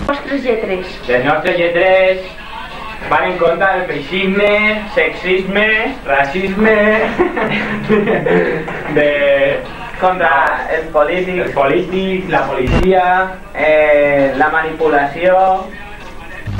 vostres lletres? Les nostres lletres van en contra del feixisme, sexisme, racisme, contra els polítics, la policia, la manipulació,